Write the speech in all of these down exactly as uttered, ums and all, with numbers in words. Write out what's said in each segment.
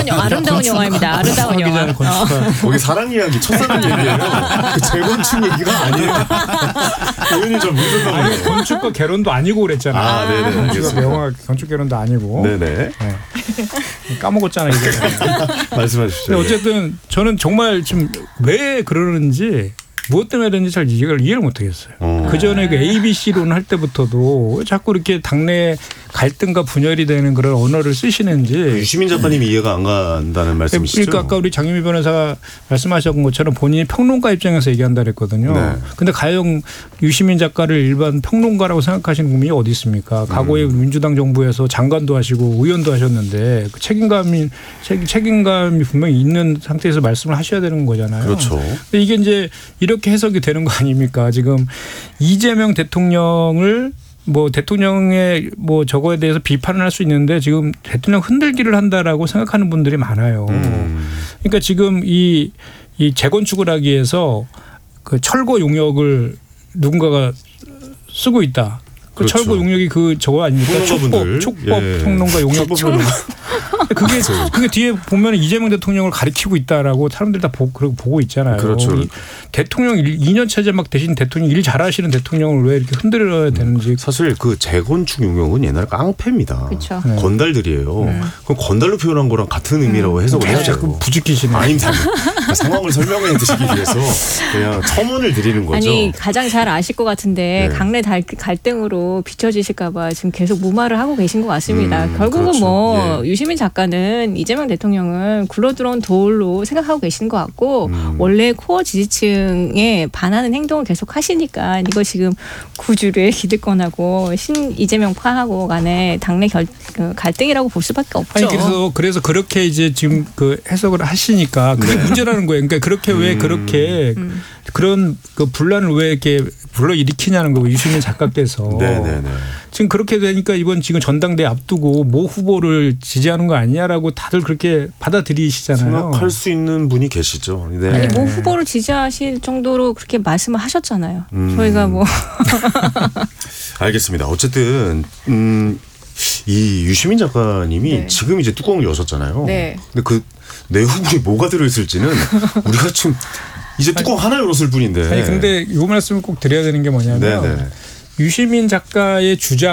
영화, 아름다운 영화입니다. 아름다운 영화. 어. 거기 사랑 이야기, 첫사랑 얘기예요. 그 재건축 얘기가 아니에요. 의원님 좀 문제가 아니, 건축과 개론도 아니고 그랬잖아요. 아, 네네. 건축과 영화, 건축 개론도 아니고. 네네. 네. 까먹었잖아요. 이제. 말씀하십시오. 어쨌든 저는 정말 지금 왜 그러는지. 무엇 때문에 그런지 잘 이해를, 이해를 못하겠어요. 어. 그전에 그 에이비씨론 할 때부터도 왜 자꾸 이렇게 당내 갈등과 분열이 되는 그런 언어를 쓰시는지. 유시민 작가님이 이해가 안 간다는 말씀이시죠? 그러니까 아까 우리 장유미 변호사가 말씀하셨던 것처럼 본인이 평론가 입장에서 얘기한다 그랬거든요. 그런데 네. 과연 유시민 작가를 일반 평론가라고 생각하시는 국민이 어디 있습니까? 과거에 음. 민주당 정부에서 장관도 하시고 의원도 하셨는데 그 책임감이, 책임감이 분명히 있는 상태에서 말씀을 하셔야 되는 거잖아요. 그렇죠. 근데 이게 이제 이렇게 이렇게 해석이 되는 거 아닙니까? 지금 이재명 대통령을 뭐 대통령의 뭐 저거에 대해서 비판을 할 수 있는데 지금 대통령 흔들기를 한다라고 생각하는 분들이 많아요. 음. 그러니까 지금 이, 이 재건축을 하기 위해서 그 철거 용역을 누군가가 쓰고 있다. 그 그렇죠. 철거 용역이 그 저거 아닙니까? 촉법, 촉법 예. 평론가 용역. 그게 그게 뒤에 보면 이재명 대통령을 가리키고 있다라고 사람들 다 보, 보고 있잖아요. 그렇죠. 대통령 이 년 차제 막 대신 대통령 일 잘하시는 대통령을 왜 이렇게 흔들어야 되는지. 사실 그 재건축 용역은 옛날에 깡패입니다. 그렇죠. 네. 건달들이에요. 음. 그럼 건달로 표현한 거랑 같은 의미라고 해석을 해야 돼요. 자꾸 부추기시네. 아닙니다. 상황을 설명해 드리기 위해서 그냥 첨언을 드리는 거죠. 아니 가장 잘 아실 것 같은데 네. 당내 갈등으로 비춰지실까 봐 지금 계속 무마를 하고 계신 것 같습니다. 음, 결국은 그렇죠. 뭐 예. 유시민 작가는 이재명 대통령을 굴러들어온 돌로 생각하고 계시는 것 같고 음. 원래 코어 지지층에 반하는 행동을 계속 하시니까 이거 지금 구주류의 기득권하고 신 이재명 파하고 간의 당내 결, 그 갈등이라고 볼 수밖에 없죠. 아니 그래서 그래서 그렇게 이제 지금 그 해석을 하시니까 그게 네. 문제라는 거예요. 그러니까 그렇게 왜 음. 그렇게 음. 그런 그 분란을 왜 이렇게 불러 일으키냐는 거고 유시민 작가께서 네네네. 지금 그렇게 되니까 이번 지금 전당대 앞두고 모 후보를 지지하는 거 아니냐라고 다들 그렇게 받아들이시잖아요. 생각할 수 있는 분이 계시죠. 네. 아니 모 후보를 지지하실 정도로 그렇게 말씀을 하셨잖아요. 음. 저희가 뭐 알겠습니다. 어쨌든 음, 이 유시민 작가님이 네. 지금 이제 뚜껑을 여셨잖아요. 네. 근데 그 내후보에 뭐가 들어있을지는 우리가 지금 이제 뚜껑 아니, 하나 열었을 뿐인데. 아니 근데 이 말씀을 꼭 드려야 되는 게 뭐냐면 네네. 유시민 작가의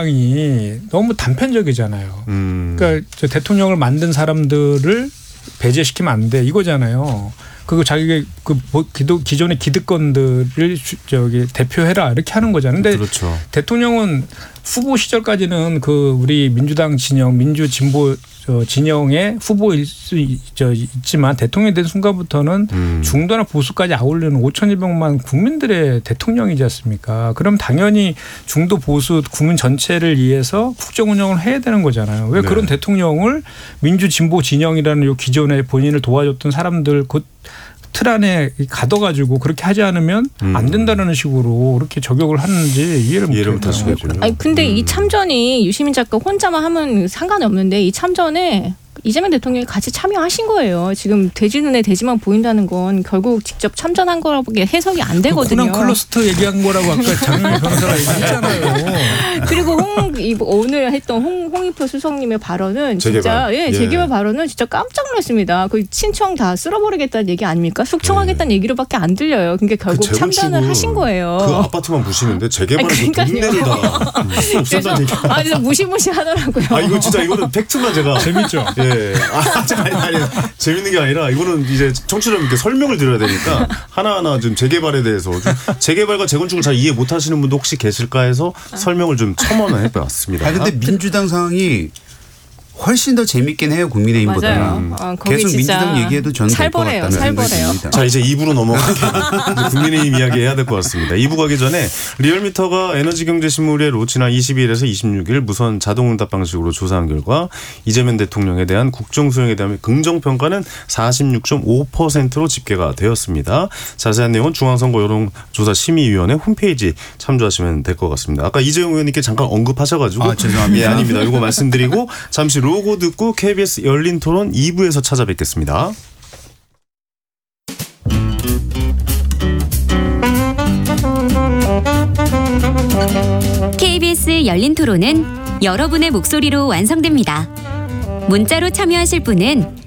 주장이 너무 단편적이잖아요. 음. 그러니까 저 대통령을 만든 사람들을 배제시키면 안 돼 이거잖아요. 그리고 자기가 그 기도, 기존의 기득권들을 저기 대표해라 이렇게 하는 거잖아요. 근데 그렇죠. 대통령은 후보 시절까지는 그 우리 민주당 진영, 민주 진보 진영의 후보일 수 있지만 대통령이 된 순간부터는 음. 중도나 보수까지 아울리는 오천이백만 국민들의 대통령이지 않습니까? 그럼 당연히 중도 보수 국민 전체를 위해서 국정 운영을 해야 되는 거잖아요. 왜 네. 그런 대통령을 민주 진보 진영이라는 요 기존에 본인을 도와줬던 사람들 그 틀 안에 가둬가지고 그렇게 하지 않으면 음. 안 된다는 식으로 그렇게 저격을 하는지 이해를 못해요. 아니 근데 음. 이 참전이 유시민 작가 혼자만 하면 상관이 없는데 이 참전에 이재명 대통령이 같이 참여하신 거예요. 지금 돼지 눈에 돼지만 보인다는 건 결국 직접 참전한 거라고 해석이 안 되거든요. 코난 클러스터 얘기한 거라고 아까 장윤희 변호사가 얘기했잖아요. 그리고 홍, 오늘 했던 홍, 홍익표 수석님의 발언은 진짜 재개발. 예, 재개발 예. 발언은 진짜 깜짝 놀랐습니다. 그 신청 다 쓸어버리겠다는 얘기 아닙니까? 숙청하겠다는 네. 얘기로밖에 안 들려요. 그러니까 결국 그 참전을 하신 거예요. 그 아파트만 부시는데 재개발은 동네를 다 없앤다는 얘기. 아, 진짜 무시무시하더라고요. 아 이거 진짜 이거는 팩트만 제가 재밌죠. 예. 아, 아니, 아니, 재밌는 게 아니라 이거는 이제 청취자분께 설명을 드려야 되니까 하나하나 좀 재개발에 대해서 좀 재개발과 재건축을 잘 이해 못 하시는 분도 혹시 계실까 해서 설명을 좀 첨언을 해봤습니다. 아, 근데 민주당 상황이 훨씬 더 재밌긴 해요. 국민의힘보다. 음. 어, 계속 민주당 얘기해도 저는 될 것 같다는 생각이 듭니다. 자 이제 이 부로 넘어갈게요. 국민의힘 이야기 해야 될 것 같습니다. 이 부 가기 전에 리얼미터가 에너지경제신문의 로치나 이십이 일에서 이십육 일 무선 자동응답 방식으로 조사한 결과 이재명 대통령에 대한 국정수행에 대한 긍정평가는 사십육 점 오 퍼센트로 집계가 되었습니다. 자세한 내용은 중앙선거 여론조사심의위원회 홈페이지 참조하시면 될 것 같습니다. 아까 이재용 의원님께 잠깐 언급하셔가지고 아, 죄송합니다. 예, 아닙니다. 이거 말씀드리고 잠시 로고 듣고 케이비에스 열린 토론 이 부에서 찾아뵙겠습니다. 케이비에스 열린 토론은 여러분의 목소리로 완성됩니다. 문자로 참여하실 분은